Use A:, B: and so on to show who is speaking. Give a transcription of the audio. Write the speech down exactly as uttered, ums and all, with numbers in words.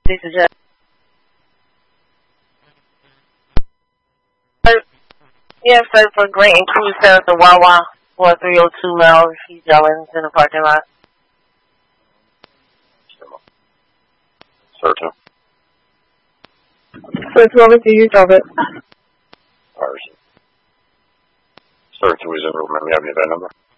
A: This is Jeff. Yeah, sir, for Grant and Cruz Sarah the Wawa, four three oh two Mel, he's yelling in the parking lot.
B: Sir, two.
C: So it's what you use of it.
B: Sir, two is in room. Remember, you have any of that number?